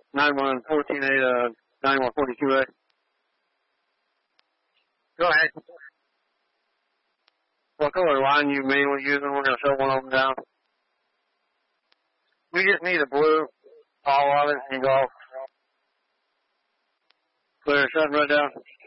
9114A, 9142A. Go ahead. What color line you mainly using? We're going to shut one of them down. We just need a blue, all of it, and go. Clear, shutting right down.